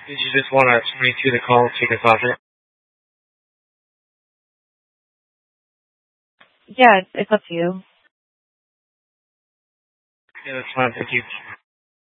Did you just want a 22 to call to take us off it? Yeah, it's up to you. Yeah, that's fine. Thank you.